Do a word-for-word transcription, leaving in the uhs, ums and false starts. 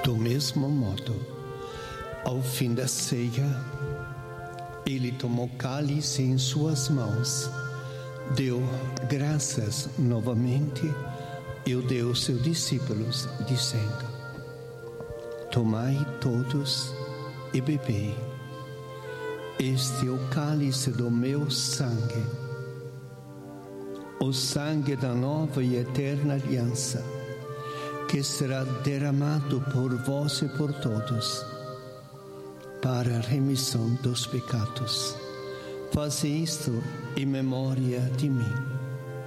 Do mesmo modo, ao fim da ceia, ele tomou o cálice em suas mãos, deu graças novamente e o deu aos seus discípulos, dizendo: tomai todos e bebei. Este é o cálice do meu sangue, o sangue da nova e eterna aliança, que será derramado por vós e por todos, para a remissão dos pecados. Faze isto em memória de mim.